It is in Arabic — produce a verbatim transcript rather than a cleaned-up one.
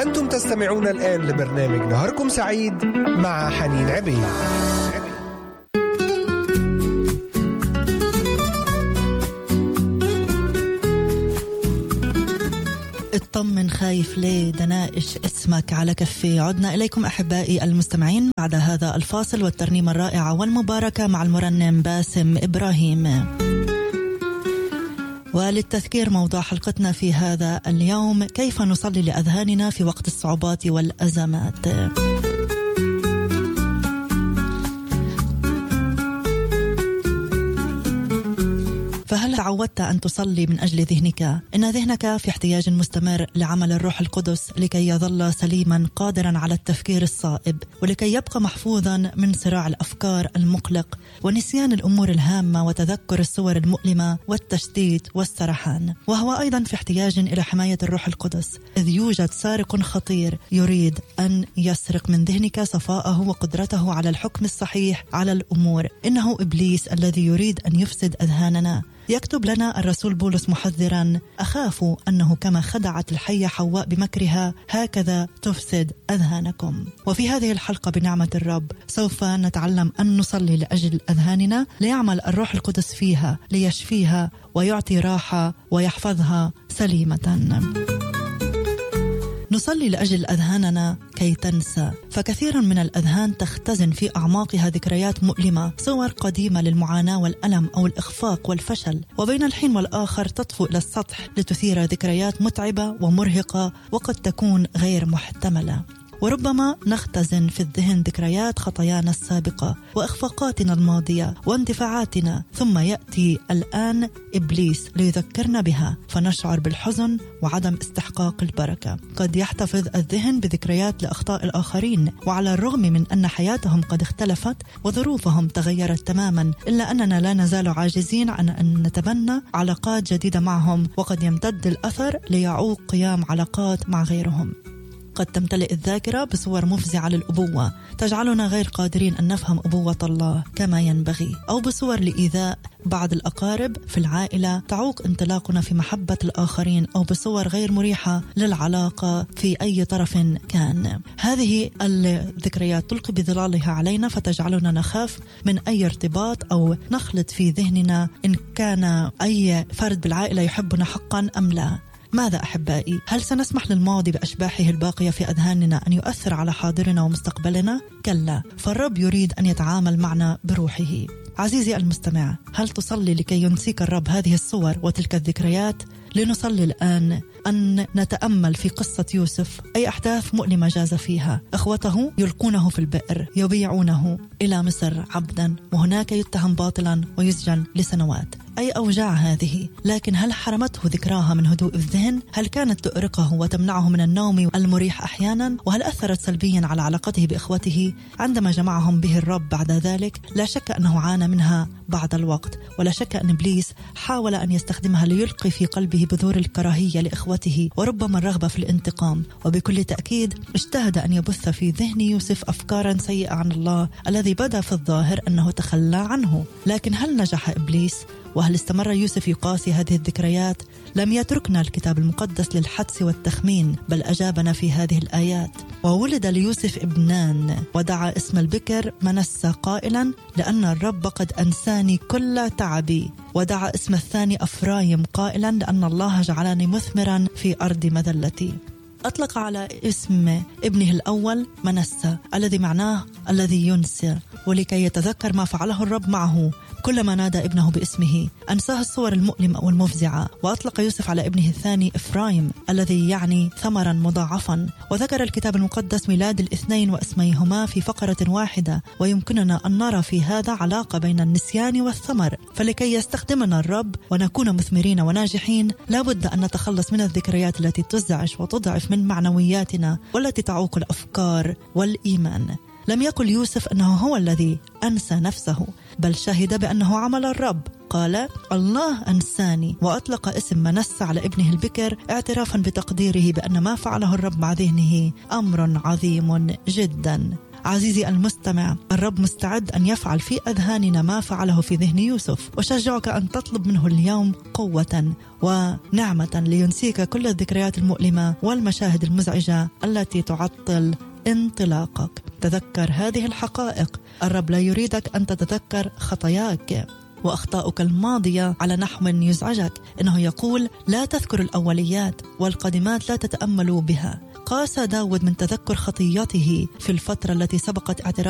أنتم تستمعون الآن لبرنامج نهاركم سعيد مع حنين عبيد. اطمن خايف ليه دنائش اسمك على كفي. عدنا إليكم أحبائي المستمعين بعد هذا الفاصل والترنيمة الرائعة والمباركة مع المرنم باسم إبراهيم. وللتذكير موضوع حلقتنا في هذا اليوم: كيف نصلي لأذهاننا في وقت الصعوبات والأزمات. فهل تعودت أن تصلي من أجل ذهنك؟ إن ذهنك في احتياج مستمر لعمل الروح القدس لكي يظل سليما قادرا على التفكير الصائب، ولكي يبقى محفوظا من صراع الأفكار المقلق ونسيان الأمور الهامة وتذكر الصور المؤلمة والتشتيت والسرحان. وهو أيضا في احتياج إلى حماية الروح القدس، إذ يوجد سارق خطير يريد أن يسرق من ذهنك صفاءه وقدرته على الحكم الصحيح على الأمور. إنه إبليس الذي يريد أن يفسد أذهاننا. يكتب لنا الرسول بولس محذرا: أخاف أنه كما خدعت الحية حواء بمكرها هكذا تفسد أذهانكم. وفي هذه الحلقة بنعمة الرب سوف نتعلم أن نصلي لأجل أذهاننا ليعمل الروح القدس فيها ليشفيها ويعطي راحة ويحفظها سليمة. نصلي لأجل أذهاننا كي تنسى، فكثيرا من الأذهان تختزن في أعماقها ذكريات مؤلمة، صور قديمة للمعاناة والألم أو الإخفاق والفشل، وبين الحين والآخر تطفو إلى السطح لتثير ذكريات متعبة ومرهقة وقد تكون غير محتملة. وربما نختزن في الذهن ذكريات خطايانا السابقة وإخفاقاتنا الماضية واندفاعاتنا، ثم يأتي الآن إبليس ليذكرنا بها فنشعر بالحزن وعدم استحقاق البركة. قد يحتفظ الذهن بذكريات لأخطاء الآخرين، وعلى الرغم من أن حياتهم قد اختلفت وظروفهم تغيرت تماما، إلا أننا لا نزال عاجزين عن أن نتبنى علاقات جديدة معهم، وقد يمتد الأثر ليعوق قيام علاقات مع غيرهم. قد تمتلئ الذاكرة بصور مفزعة للأبوة تجعلنا غير قادرين أن نفهم أبوة الله كما ينبغي، أو بصور لإيذاء بعض الأقارب في العائلة تعوق انطلاقنا في محبة الآخرين، أو بصور غير مريحة للعلاقة في أي طرف كان. هذه الذكريات تلقي بظلالها علينا فتجعلنا نخاف من أي ارتباط، أو نخلط في ذهننا إن كان أي فرد بالعائلة يحبنا حقا أم لا. ماذا أحبائي؟ هل سنسمح للماضي بأشباحه الباقية في أذهاننا أن يؤثر على حاضرنا ومستقبلنا؟ كلا، فالرب يريد أن يتعامل معنا بروحه. عزيزي المستمع، هل تصلي لكي ينسيك الرب هذه الصور وتلك الذكريات؟ لنصلي الآن أن نتأمل في قصة يوسف، أي أحداث مؤلمة جاز فيها. أخوته يلقونه في البئر، يبيعونه إلى مصر عبدا، وهناك يتهم باطلا ويسجن لسنوات. أي أوجاع هذه، لكن هل حرمته ذكراها من هدوء الذهن؟ هل كانت تؤرقه وتمنعه من النوم المريح أحيانا؟ وهل أثرت سلبيا على علاقته بإخوته عندما جمعهم به الرب بعد ذلك؟ لا شك أنه عانى منها بعد الوقت، ولا شك أن إبليس حاول أن يستخدمها ليلقي في قلبه بذور الكراهية لإخوته وربما الرغبة في الانتقام. وبكل تأكيد اجتهد أن يبث في ذهن يوسف أفكارا سيئة عن الله الذي بدا في الظاهر أنه تخلى عنه. لكن هل نجح إبليس؟ وهل استمر يوسف يقاسي هذه الذكريات؟ لم يتركنا الكتاب المقدس للحدس والتخمين، بل أجابنا في هذه الآيات: وولد ليوسف ابنان، ودعا اسم البكر منسى قائلا: لأن الرب قد أنساني كل تعبي. ودعا اسم الثاني أفرايم قائلا: لأن الله جعلني مثمرا في أرض مذلتي. أطلق على اسم ابنه الأول منسى، الذي معناه الذي ينسى، ولكي يتذكر ما فعله الرب معه كلما نادى ابنه باسمه. أنساه الصور المؤلمة والمفزعة. وأطلق يوسف على ابنه الثاني إفرايم، الذي يعني ثمرا مضاعفا. وذكر الكتاب المقدس ميلاد الاثنين واسميهما في فقرة واحدة، ويمكننا أن نرى في هذا علاقة بين النسيان والثمر. فلكي يستخدمنا الرب ونكون مثمرين وناجحين، لابد أن نتخلص من الذكريات التي تزعج وتضعف من معنوياتنا والتي تعوق الأفكار والإيمان. لم يقل يوسف أنه هو الذي أنسى نفسه، بل شهد بأنه عمل الرب. قال: الله أنساني، وأطلق اسم منسى على ابنه البكر اعترافا بتقديره بأن ما فعله الرب مع ذهنه أمر عظيم جدا. عزيزي المستمع، الرب مستعد أن يفعل في أذهاننا ما فعله في ذهن يوسف، وشجعك أن تطلب منه اليوم قوة ونعمة لينسيك كل الذكريات المؤلمة والمشاهد المزعجة التي تعطل انطلاقك. تذكر هذه الحقائق، الرب لا يريدك أن تتذكر خطاياك وأخطاؤك الماضية على نحو يزعجك. إنه يقول لا تذكر الأوليات والقادمات لا تتأملوا بها. قاس داود من تذكر خطيته في الفترة التي سبقت اعتراف